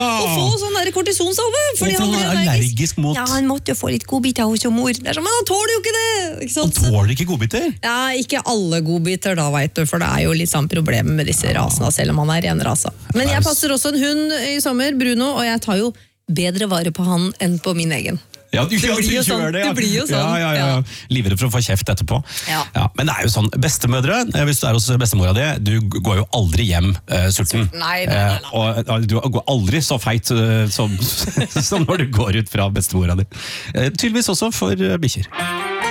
å få sånn der kortisonsalve. Fordi han blir er allergisk mot... Ja, han måtte jo få litt godbiter hos mor. Det er sånn, men han tåler jo ikke det! Ikke Han sant? tåler ikke godbiter. Ja, ikke alle godbiter da, vet du, for det er jo litt sånn problem med disse rasene, selv om han er ren rasa. Men jeg passer også en hund i sommer, Bruno, og jeg tar jo bedre vare på han enn på min egen. Ja, du gjør det, ja. Det blir jo sånn. Ja. Livredde for å få kjeft etterpå. Ja. Men det er jo sånn, bestemødre, hvis du er hos bestemora di, du går jo aldri hjem sulten. Nei. Og du går aldri så feit som når du går ut fra bestemora di. Tydeligvis også for bikkjer.